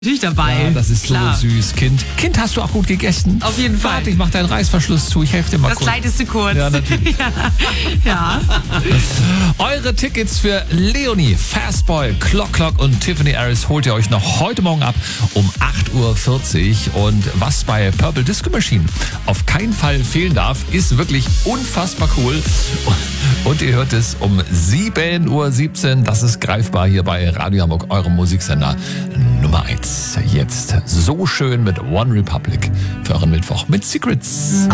Natürlich dabei. Ja, das ist Klar. so süß, Kind. Kind, hast du auch gut gegessen? Auf jeden Fall. Warte, ich mach deinen Reißverschluss zu. Ich helfe dir mal Das kurz. Kleid ist zu kurz. Ja, natürlich. Ja. Eure Tickets für Leonie, Fastboy, Clock und Tiffany Harris holt ihr euch noch heute Morgen ab um 8.40 Uhr. Und was bei Purple Disco Machine auf keinen Fall fehlen darf, ist wirklich unfassbar cool. Und ihr hört es um 7.17 Uhr. Das ist greifbar hier bei Radio Hamburg, eurem Musiksender Nummer 1. Jetzt so schön mit One Republic für euren Mittwoch mit Secrets.